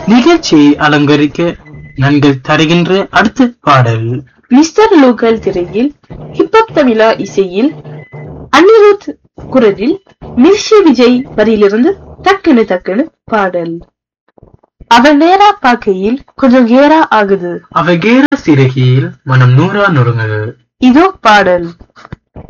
நிகழ்ச்சியை அலங்கரிக்க நாங்கள் தருகின்ற அடுத்த பாடல் மிஸ்டர் லோக்கல் திரையில் ஹிப்ஹப் தமிழா இசையில் அனிருத் குரலில் மிர்ஷி விஜய் வரியிலிருந்து டக்குனு டக்குனு பாடல். அவள் நேரா பார்க்கையில் கொஞ்சம் கேரா ஆகுது, அவ கேர சிறகியில் மனம் நூறா நொறுங்குது. இதோ பாடல்.